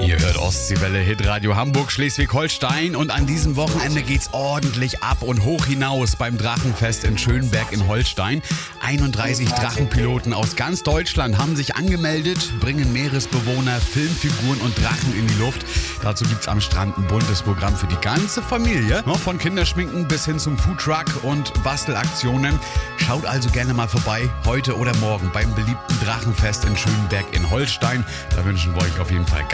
Ihr hört Ostseewelle, Hitradio Hamburg, Schleswig-Holstein und an diesem Wochenende geht's ordentlich ab und hoch hinaus beim Drachenfest in Schönberg in Holstein. 31 Drachenpiloten aus ganz Deutschland haben sich angemeldet, bringen Meeresbewohner, Filmfiguren und Drachen in die Luft. Dazu gibt's am Strand ein buntes Programm für die ganze Familie, von Kinderschminken bis hin zum Foodtruck und Bastelaktionen. Schaut also gerne mal vorbei, heute oder morgen beim beliebten Drachenfest in Schönberg in Holstein. Da wünschen wir euch auf jeden Fall